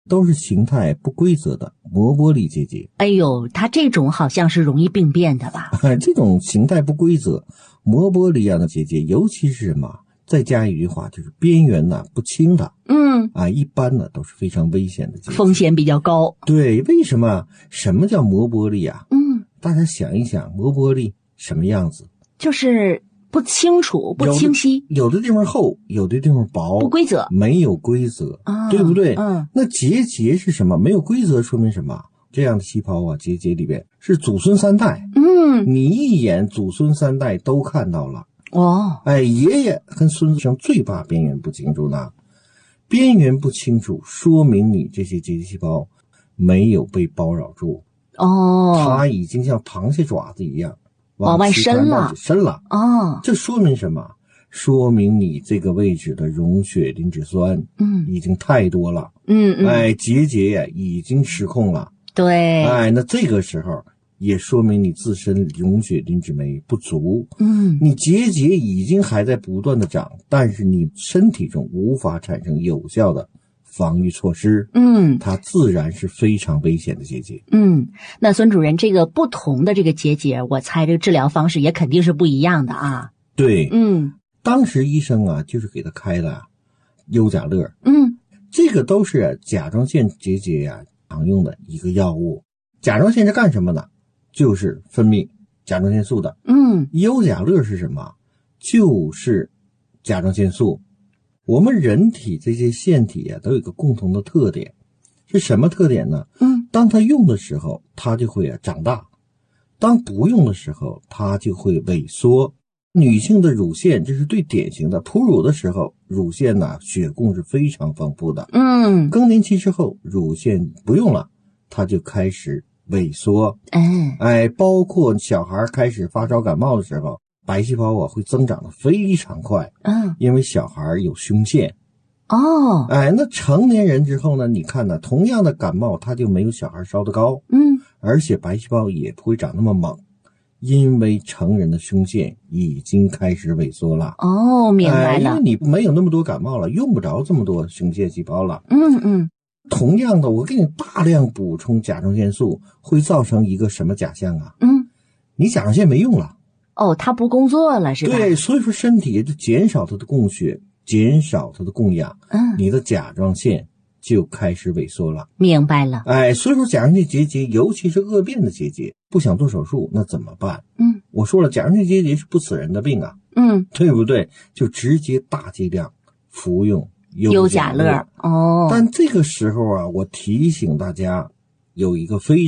都是形态不规则的磨玻璃结节。 哎呦，它这种好像是容易病变的吧？ 这种形态不规则磨玻璃一样的结节，尤其是什么？再加一句话，就是边缘呢不清的，一般呢都是非常危险的结节， 风险比较高。 对，为什么？什么叫磨玻璃啊？大家想一想，磨玻璃什么样子？ 就是不清楚、不清晰， 有的地方厚，有的地方薄， 不规则， 没有规则，对不对？那结节是什么？没有规则说明什么？这样的细胞啊，结节里边是祖孙三代，你一眼祖孙三代都看到了。爷爷跟孙子上最怕边缘不清楚呢，边缘不清楚，说明你这些结节细胞没有被包绕住，它已经像螃蟹爪子一样往外伸了， 这说明什么？说明你这个位置的溶血磷脂酸，已经太多了，结节呀已经失控了， 对， 那这个时候也说明你自身溶血磷脂酶不足，你结节已经还在不断的长，但是你身体中无法产生有效的防御措施，它自然是非常危险的结节。 那孙主任，这个不同的这个结节，我猜这个治疗方式也肯定是不一样的啊。 对，当时医生啊就是给他开了优甲乐，这个都是甲状腺结节呀常用的一个药物。甲状腺是干什么的？就是分泌甲状腺素的。优甲乐是什么？就是甲状腺素。我们人体这些腺体啊都有一个共同的特点，是什么特点呢？当它用的时候它就会长大，当不用的时候它就会萎缩。女性的乳腺这是最典型的，哺乳的时候乳腺呢血供是非常丰富的，更年期之后乳腺不用了，它就开始萎缩，包括小孩开始发烧感冒的时候，白细胞啊会增长的非常快，因为小孩有胸腺。那成年人之后呢，你看呢，同样的感冒它就没有小孩烧得高，而且白细胞也不会长那么猛，因为成人的胸腺已经开始萎缩了。 明白了， 因为你没有那么多感冒了，用不着这么多胸腺细胞了。同样的，我给你大量补充甲状腺素，会造成一个什么假象啊？你甲状腺没用了。 它不工作了是吧？ 对，所以说身体就减少它的供血，减少它的供氧，你的甲状腺就开始萎缩了。 明白了。 所以说甲状腺结节，尤其是恶变的结节，不想做手术，那怎么办？我说了，甲状腺结节是不死人的病啊，对不对？就直接大剂量服用优甲乐。但这个时候啊，我提醒大家有一个非